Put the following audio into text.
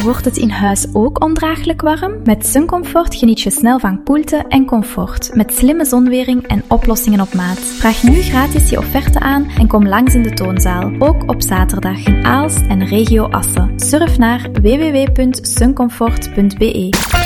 Wordt het in huis ook ondraaglijk warm? Met Suncomfort geniet je snel van koelte en comfort. Met slimme zonwering en oplossingen op maat. Vraag nu gratis je offerte aan en kom langs in de toonzaal. Ook op zaterdag in Aalst en regio Assen. Surf naar www.suncomfort.be.